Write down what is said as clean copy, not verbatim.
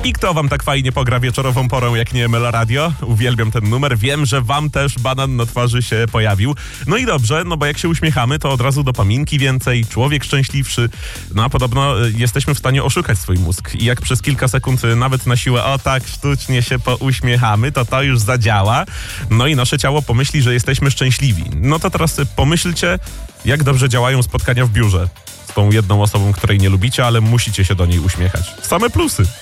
I kto wam tak fajnie pogra wieczorową porą jak nie ML Radio? Uwielbiam ten numer. Wiem, że wam też banan na twarzy się pojawił. No i dobrze, no bo jak się uśmiechamy, to od razu dopaminki więcej, człowiek szczęśliwszy. No a podobno jesteśmy w stanie oszukać swój mózg. I jak przez kilka sekund nawet na siłę o tak sztucznie się pouśmiechamy, to już zadziała. No i nasze ciało pomyśli, że jesteśmy szczęśliwi. No to teraz pomyślcie, jak dobrze działają spotkania w biurze z tą jedną osobą, której nie lubicie, ale musicie się do niej uśmiechać. Same plusy.